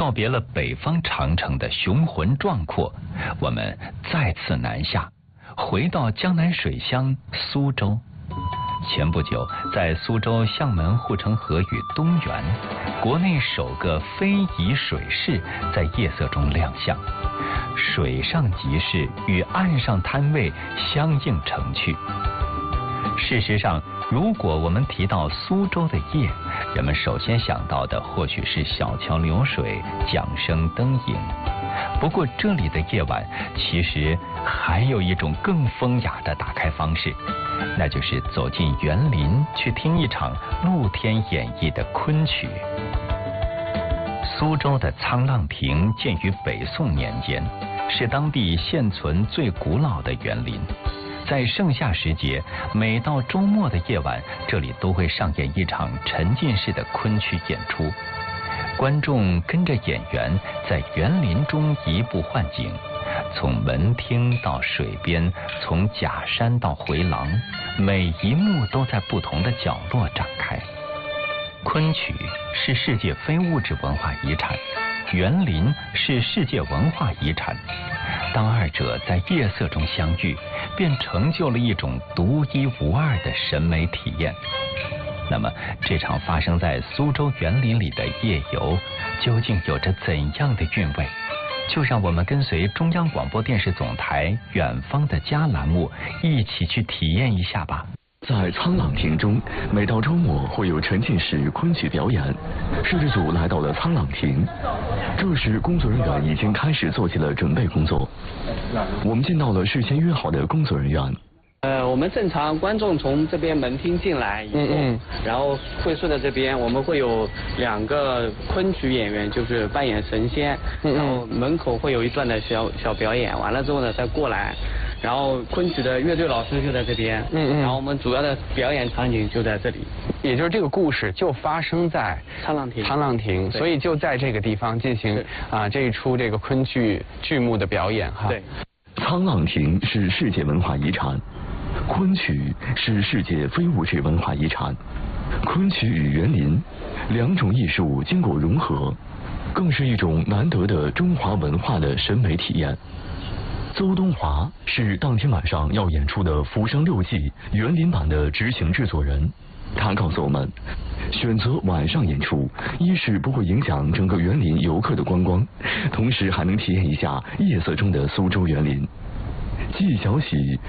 告别了北方长城的雄浑壮阔，我们再次南下，回到江南水乡苏州。前不久，在苏州相门护城河与东园，国内首个非遗水市在夜色中亮相，水上集市与岸上摊位相映成趣。事实上，如果我们提到苏州的夜，人们首先想到的或许是小桥流水、桨声灯影。不过这里的夜晚其实还有一种更风雅的打开方式，那就是走进园林去听一场露天演绎的昆曲。苏州的沧浪亭建于北宋年间，是当地现存最古老的园林。在盛夏时节，每到周末的夜晚，这里都会上演一场沉浸式的昆曲演出。观众跟着演员在园林中移步换景，从门厅到水边，从假山到回廊，每一幕都在不同的角落展开。昆曲是世界非物质文化遗产，园林是世界文化遗产。当二者在夜色中相遇，便成就了一种独一无二的审美体验。那么，这场发生在苏州园林里的夜游，究竟有着怎样的韵味？就让我们跟随中央广播电视总台远方的家栏目，一起去体验一下吧。 在沧浪亭中，每到周末会有沉浸式昆曲表演。摄制组来到了沧浪亭，这时工作人员已经开始做起了准备工作。我们见到了事先约好的工作人员。 我们正常观众从这边门厅进来以后，然后会顺着这边，我们会有2个昆曲演员，就是扮演神仙，然后门口会有一段的小表演，完了之后呢再过来，然后昆曲的乐队老师就在这边，然后我们主要的表演场景就在这里， 也就是这个故事就发生在沧浪亭，所以就在这个地方进行这一出这个昆剧剧目的表演哈。 对， 沧浪亭是世界文化遗产。昆曲是世界非物质文化遗产，昆曲与园林2种艺术经过融合，更是一种难得的中华文化的审美体验。邹东华是当天晚上要演出的《浮生六记》园林版的执行制作人，他告诉我们，选择晚上演出，一是不会影响整个园林游客的观光，同时还能体验一下夜色中的苏州园林。纪晓喜